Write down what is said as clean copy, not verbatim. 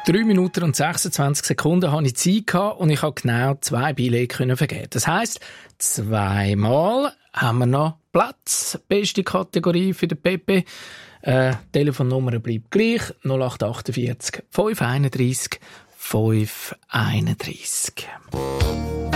3 Minuten und 26 Sekunden hatte ich Zeit gehabt und ich konnte genau 2 Beilege vergeben. Das heisst, 2-mal haben wir noch Platz. Beste Kategorie für den Pepe. Telefonnummer bleibt gleich. 0848 531 531.